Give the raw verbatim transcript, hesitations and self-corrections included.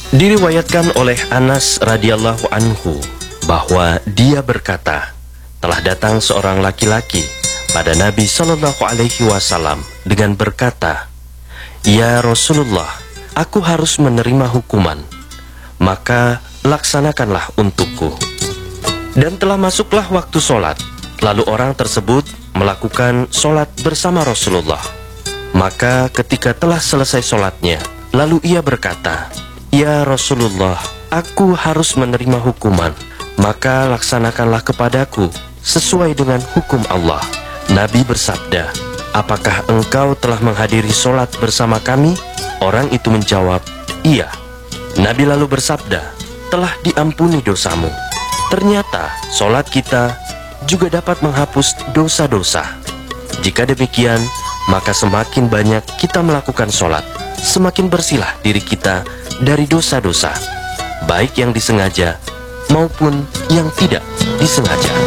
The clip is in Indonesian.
Diriwayatkan oleh Anas radhiyallahu anhu bahwa dia berkata, telah datang seorang laki-laki pada Nabi Shallallahu Alaihi Wasallam dengan berkata, "Ya Rasulullah, aku harus menerima hukuman, maka laksanakanlah untukku." Dan telah masuklah waktu sholat, lalu orang tersebut melakukan sholat bersama Rasulullah. Maka ketika telah selesai sholatnya, lalu ia berkata, "Ya Rasulullah, aku harus menerima hukuman, maka laksanakanlah kepadaku sesuai dengan hukum Allah." Nabi bersabda, "Apakah engkau telah menghadiri sholat bersama kami?" Orang itu menjawab, "Iya." Nabi lalu bersabda, "Telah diampuni dosamu." Ternyata sholat kita juga dapat menghapus dosa-dosa. Jika demikian, maka semakin banyak kita melakukan sholat, semakin bersihlah diri kita dari dosa-dosa, baik yang disengaja maupun yang tidak disengaja.